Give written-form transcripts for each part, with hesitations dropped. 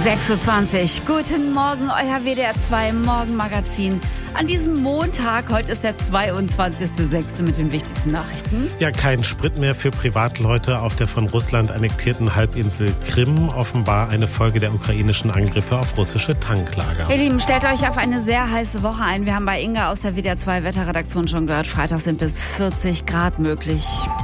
6:20 Uhr. Guten Morgen, euer WDR 2 Morgenmagazin. An diesem Montag, heute ist der 22.06. mit den wichtigsten Nachrichten. Ja, kein Sprit mehr für Privatleute auf der von Russland annektierten Halbinsel Krim. Offenbar eine Folge der ukrainischen Angriffe auf russische Tanklager. Ihr Lieben, stellt euch auf eine sehr heiße Woche ein. Wir haben bei Inga aus der WDR 2 Wetterredaktion schon gehört, Freitag sind bis 40 Grad möglich.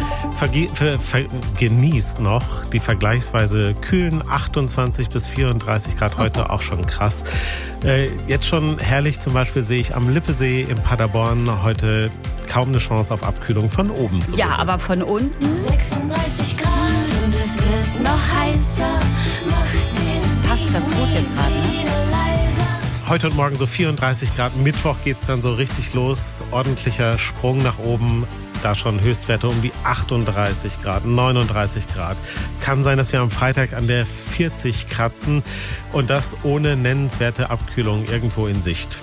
Genießt noch die vergleichsweise kühlen 28 bis 34 Grad, heute auch schon krass. Jetzt schon herrlich, zum Beispiel sehe ich am Lippesee in Paderborn heute kaum eine Chance auf Abkühlung von oben zumindest. Ja, aber von unten 36 Grad und es wird noch heißer. das passt ganz gut jetzt gerade, ne? Heute und morgen so 34 Grad. Mittwoch geht's dann so richtig los. Ordentlicher Sprung nach oben. Da schon Höchstwerte um die 38 Grad, 39 Grad. Kann sein, dass wir am Freitag an der 40 kratzen. Und das ohne nennenswerte Abkühlung irgendwo in Sicht.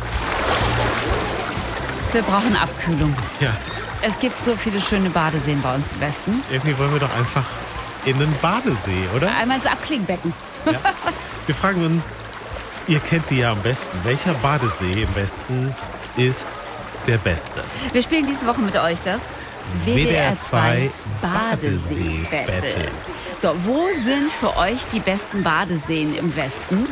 Wir brauchen Abkühlung. Ja, Es gibt so viele schöne Badeseen bei uns im Westen. irgendwie wollen wir doch einfach in den Badesee, oder? Einmal ins Abklingbecken. Ja. Wir fragen uns, ihr kennt die ja am besten. Welcher Badesee im Westen ist der beste? Wir spielen diese Woche mit euch das WDR 2 Badesee-Battle. So, wo sind für euch die besten Badeseen im Westen?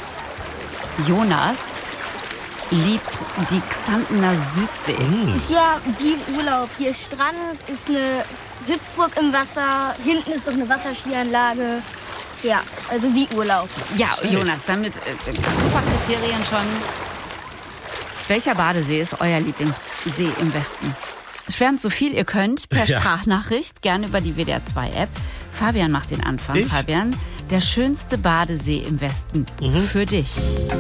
Jonas liebt die Xantener Südsee. Ist ja wie Urlaub. Hier ist Strand, ist eine Hüpfburg im Wasser, hinten ist doch eine Wasserskianlage. Ja, also wie Urlaub. Ja, Jonas, damit super Kriterien schon. Welcher Badesee ist euer Lieblingssee im Westen? Schwärmt so viel ihr könnt per Ja. Sprachnachricht, gerne über die WDR 2 App. Fabian macht den Anfang. Ich? Fabian, der schönste Badesee im Westen für dich.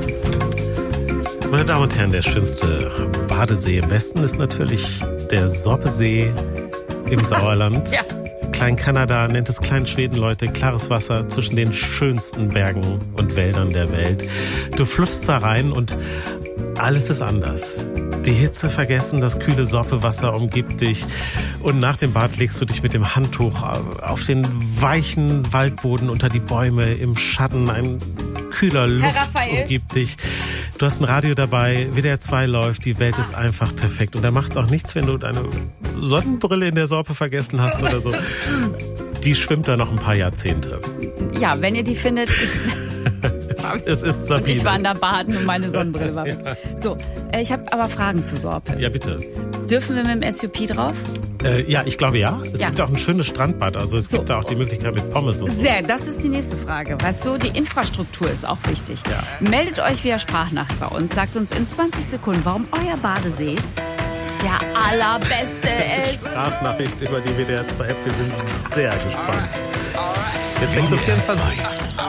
Meine Damen und Herren, der schönste Badesee im Westen ist natürlich der Soppesee im Sauerland. Ja. Klein-Kanada nennt es Klein-Schweden, Leute. Klares Wasser zwischen den schönsten Bergen und Wäldern der Welt. Du flussst da rein und alles ist anders. Die Hitze vergessen, das kühle Soppewasser umgibt dich. Und nach dem Bad legst du dich mit dem Handtuch auf den weichen Waldboden unter die Bäume im Schatten. Ein kühler Luft Raphael. umgibt dich. Du hast ein Radio dabei, WDR 2 läuft, die Welt ist einfach perfekt. Und da macht's auch nichts, wenn du deine Sonnenbrille in der Sorpe vergessen hast oder so. Die schwimmt da noch ein paar Jahrzehnte. Ja, wenn ihr die findet. Es ist Und Sabine. ich war in der Baden und meine Sonnenbrille war weg. So, ich habe aber Fragen zu Sorpe. Ja, bitte. Dürfen wir mit dem SUP drauf? Ja, ich glaube ja. Es Ja. gibt auch ein schönes Strandbad. Also es gibt da auch die Möglichkeit mit Pommes und so. Das ist die nächste Frage. Weißt du, die Infrastruktur ist auch wichtig. Ja. Meldet euch via Sprachnachricht bei uns. Sagt uns in 20 Sekunden, warum euer Badesee der allerbeste ist. Sprachnachricht über die WDR 2 App. Wir sind sehr gespannt. Jetzt 6:24 Uhr.